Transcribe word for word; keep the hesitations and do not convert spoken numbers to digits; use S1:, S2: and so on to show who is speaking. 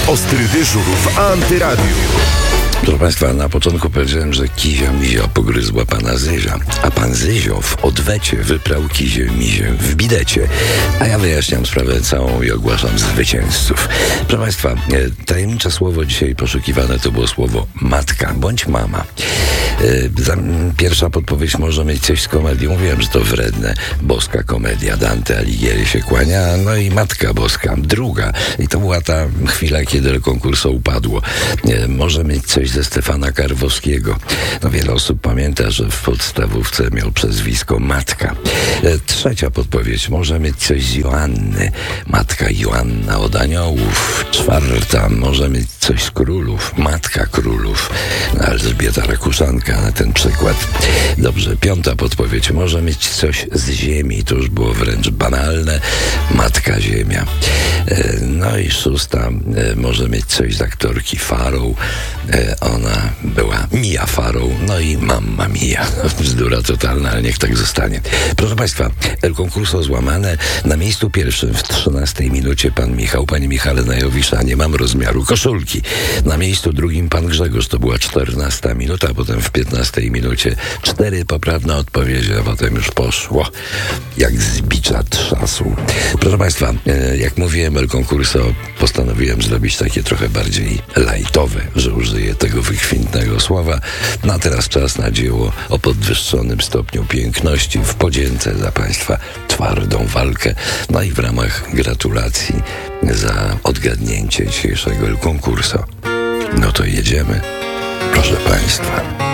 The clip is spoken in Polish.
S1: Ostry dyżur w Antyradiu.
S2: Proszę Państwa, na początku powiedziałem, że Kizia Mizio pogryzła pana Zyzia, a pan Zyzio w odwecie wyprał Kizię Mizię w bidecie. A ja wyjaśniam sprawę całą i ogłaszam zwycięzców. Proszę Państwa, tajemnicze słowo dzisiaj poszukiwane to było słowo matka bądź mama. Pierwsza podpowiedź może mieć coś z komedii. Mówiłem, że to wredne. Boska komedia. Dante Alighieri się kłania, no i Matka Boska. Druga. I to była ta chwila, kiedy konkursu upadło. Może mieć coś ze Stefana Karwowskiego. No wiele osób pamięta, że w podstawówce miał przezwisko Matka. Trzecia podpowiedź. Może mieć coś z Joanny. Matka Joanna od aniołów. Czwarta. Może mieć coś z królów. Matka królów. Elżbieta Rakuszanka na ten przykład. Dobrze, piąta podpowiedź. Może mieć coś z ziemi. To już było wręcz banalne. Matka Ziemia. No i szósta. Może mieć coś z aktorki Farrow. Ona była Mia Farrow. No i Mamma Mia. Bzdura totalna, ale niech tak zostanie. Proszę Państwa, El Concurso złamane. Na miejscu pierwszym w trzynastej minucie pan Michał. Panie Michale Najowisza, nie mam rozmiaru koszulki. Na miejscu drugim pan Grzegorz. To była czternasta minuta, a potem w piętnastej minucie cztery poprawne odpowiedzi, a potem już poszło jak z bicza trzasu. Proszę Państwa, jak mówiłem, El Concurso postanowiłem zrobić takie trochę bardziej lajtowe, że użyję tego wykwintnego słowa. No a teraz czas na dzieło o podwyższonym stopniu piękności w podzięce za Państwa twardą walkę. No i w ramach gratulacji za odgadnięcie dzisiejszego El Concurso. No to jedziemy, proszę Państwa.